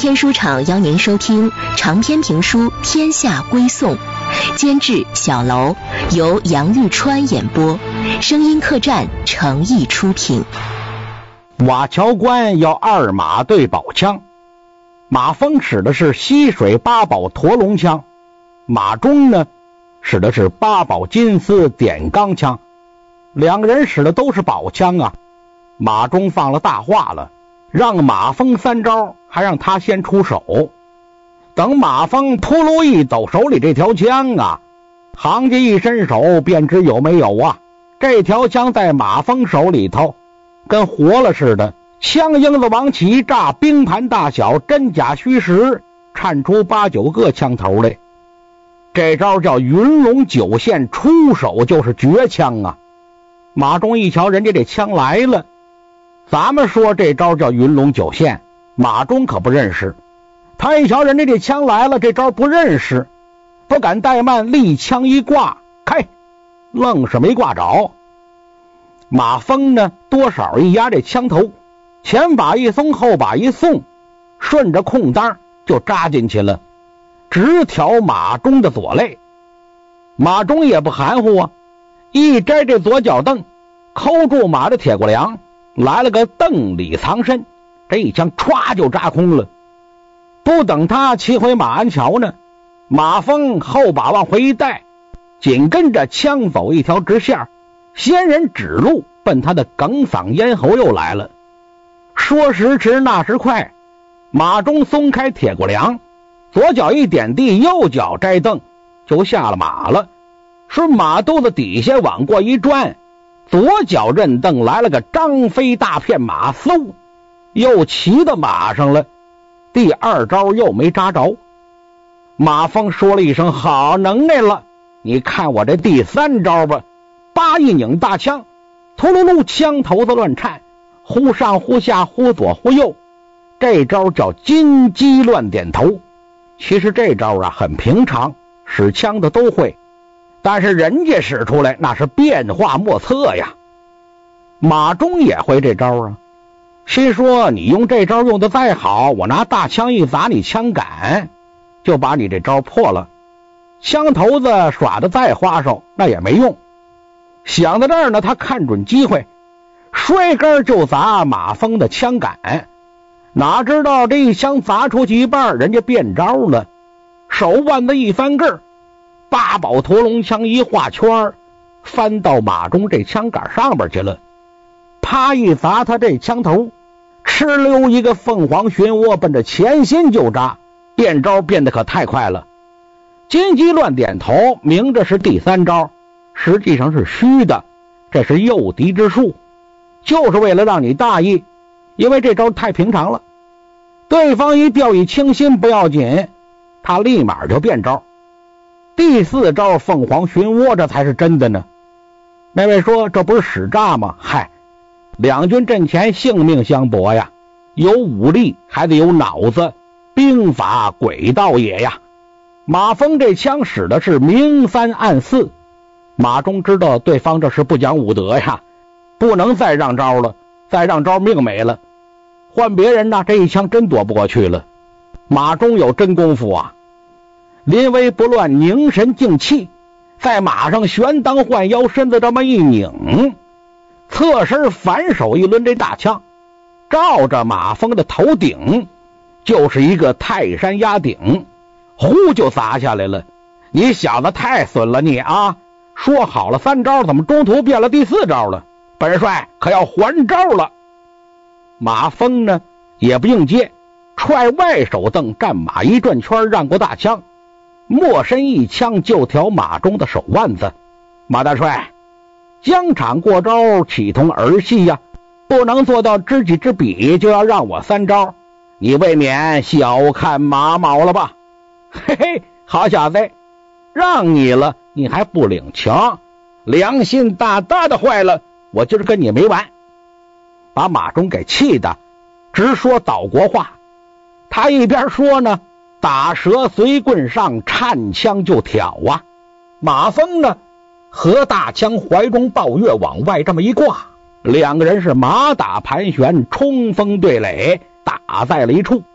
天书场邀您收听长篇评书《天下归宋》，监制小楼，由杨玉川演播，声音客栈诚意出品。 瓦桥关要2马对宝枪，马峰使的是西水八宝驼龙枪，马忠呢使的是八宝金丝点钢枪。2个人使的都是宝枪啊。马忠放了大话了，让马峰3招，还让他先出手。等马峰扑噜一走手里这条枪啊，行家一伸手便知有没有啊。这条枪在马峰手里头跟活了似的，枪缨子往起一炸，冰盘大小，真假虚实，颤出8、9个枪头来。这招叫云龙9线，出手就是绝枪啊。马忠一瞧人家这枪来了，咱们说这招叫云龙9线，马忠可不认识。他一瞧人家这枪来了，这招不认识，不敢怠慢，立枪一挂，开，愣是没挂着。马峰呢多少一压这枪头，前把一松，后把一送，顺着空当就扎进去了，直挑马忠的左肋。马忠也不含糊啊，一摘这左脚蹬，扣住马的铁骨梁，来了个蹬里藏身，这一枪歘就扎空了。不等他骑回马鞍桥呢，马峰后把往回一带，紧跟着枪走一条直线，仙人指路，奔他的哽嗓咽喉又来了。说时迟那时快，马忠松开铁骨梁，左脚一点地，右脚摘蹬就下了马了，顺马肚子底下往过一转，左脚认蹬，来了个张飞大片马，嗖又骑到马上了。第2招又没扎着。马峰说了一声好能耐了，你看我这第3招吧。叭一拧大枪，突噜噜，枪头子乱颤，忽上忽下，忽左忽右，这招叫金鸡乱点头。其实这招啊很平常，使枪的都会，但是人家使出来那是变化莫测呀。马忠也会这招啊，心说你用这招用的再好，我拿大枪一砸你枪杆，就把你这招破了。枪头子耍的再花哨，那也没用。想到这儿呢，他看准机会，摔杆就砸马峰的枪杆。哪知道这一枪砸出去一半，人家变招了，手腕子一翻个，八宝驼龙枪一画圈，翻到马忠这枪杆上边去了。啪一砸他这枪头，哧溜一个凤凰寻窝，奔着前心就扎。变招变得可太快了。金鸡乱点头，明着是第3招，实际上是虚的，这是诱敌之术，就是为了让你大意，因为这招太平常了。对方一掉以轻心不要紧，他立马就变招。第4招凤凰寻窝，这才是真的呢。那位说这不是使诈吗？嗨，2军阵前性命相搏呀，有武力还得有脑子，兵法诡道也呀。马峰这枪使的是明3暗4，马忠知道对方这是不讲武德呀，不能再让招了，再让招命没了。换别人呢，这一枪真躲不过去了。马忠有真功夫啊，临危不乱，凝神静气，在马上悬当换腰，身子这么一拧，侧身反手一抡这大枪，照着马峰的头顶就是一个泰山压顶，呼就砸下来了。你小子太损了你啊，说好了3招，怎么中途变了第4招了？本帅可要还招了。马峰呢也不应接，踹外手蹬，战马一转圈，让过大枪，没身一枪就挑马忠的手腕子。马大帅，疆场过招岂同儿戏呀，不能做到知己知彼，就要让我3招，你未免小看马某了吧？嘿嘿，好小子，让你了你还不领情，良心大大的坏了，我今儿跟你没完。把马忠给气的直说岛国话。他一边说呢，打蛇随棍上，颤枪就挑啊。马峰呢和大枪怀中抱月往外这么一挂，2个人是马打盘旋，冲锋对垒，打在了一处。